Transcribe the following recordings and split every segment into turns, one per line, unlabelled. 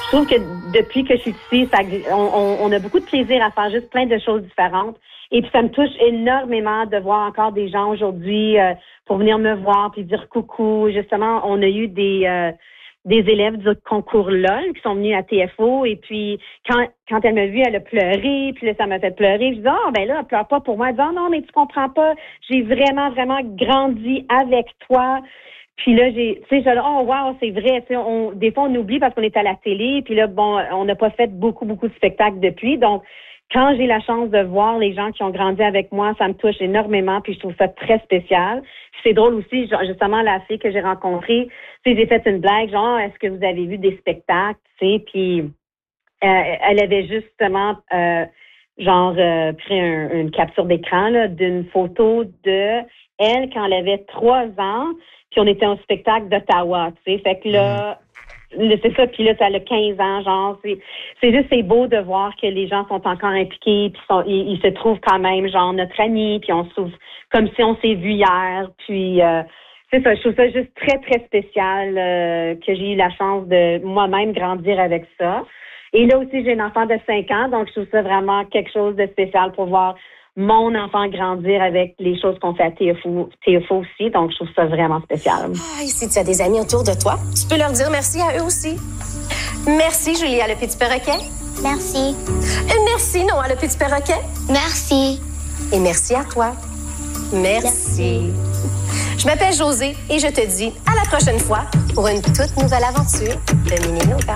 trouve que depuis que je suis ici, on a beaucoup de plaisir à faire juste plein de choses différentes. Et puis ça me touche énormément de voir encore des gens aujourd'hui pour venir me voir puis dire coucou. Justement, on a eu des élèves du concours LOL qui sont venus à TFO et puis quand elle m'a vue, elle a pleuré, puis là, ça m'a fait pleurer. Je dis ben là, pleure pas pour moi. Elle dit non, mais tu comprends pas, j'ai vraiment, vraiment grandi avec toi. Puis là, oh wow, c'est vrai, des fois on oublie parce qu'on est à la télé, puis là, bon, on n'a pas fait beaucoup de spectacles depuis, donc quand j'ai la chance de voir les gens qui ont grandi avec moi, ça me touche énormément, puis je trouve ça très spécial. C'est drôle aussi, justement, la fille que j'ai rencontrée, j'ai fait une blague, genre, est-ce que vous avez vu des spectacles, puis elle avait justement, pris une capture d'écran, là, d'une photo de elle quand elle avait 3 ans, puis on était au spectacle d'Ottawa, tu sais, fait que là, c'est ça, puis là, ça a 15 ans, genre, c'est beau de voir que les gens sont encore impliqués, puis ils se trouvent quand même, genre, notre ami, puis on se trouve comme si on s'est vu hier, puis c'est ça, je trouve ça juste très, très spécial que j'ai eu la chance de moi-même grandir avec ça. Et là aussi, j'ai un enfant de 5 ans, donc je trouve ça vraiment quelque chose de spécial pour voir mon enfant grandir avec les choses qu'on fait à TFO aussi. Donc, je trouve ça vraiment spécial.
Ah, et si tu as des amis autour de toi, tu peux leur dire merci à eux aussi. Merci, Julia, le petit perroquet.
Merci.
Merci, Noah, le petit perroquet.
Merci.
Et merci à toi. Merci. Je m'appelle Josée et je te dis à la prochaine fois pour une toute nouvelle aventure de Mini Yoga.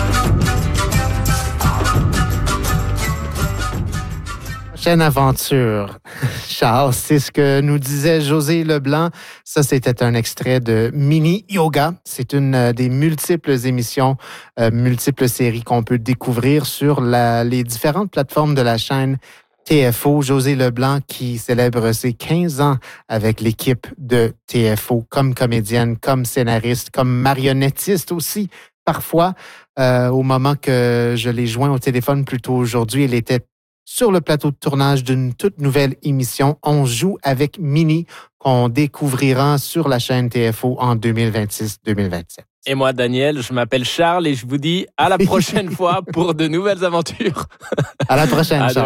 Prochaine aventure. Charles, c'est ce que nous disait Josée Leblanc. Ça, c'était un extrait de Mini Yoga. C'est une des multiples émissions, multiples séries qu'on peut découvrir sur les différentes plateformes de la chaîne TFO. Josée Leblanc qui célèbre ses 15 ans avec l'équipe de TFO comme comédienne, comme scénariste, comme marionnettiste aussi. Parfois, au moment que je l'ai joint au téléphone plus tôt aujourd'hui, elle était sur le plateau de tournage d'une toute nouvelle émission. On joue avec Mini, qu'on découvrira sur la chaîne TFO en 2026-2027.
Et moi, Daniel, je m'appelle Charles et je vous dis à la prochaine fois pour de nouvelles aventures.
À la prochaine, Charles.